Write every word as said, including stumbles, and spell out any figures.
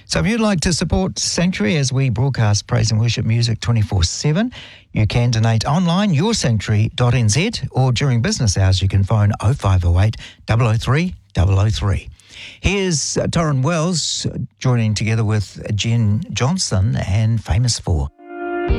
So if you'd like to support Sanctuary as we broadcast praise and worship music twenty-four seven, you can donate online, your sanctuary dot n z, or during business hours you can phone oh five oh eight, double oh three, double oh three. Here's uh, Torrin Wells joining together with Jen Johnson and Famous For.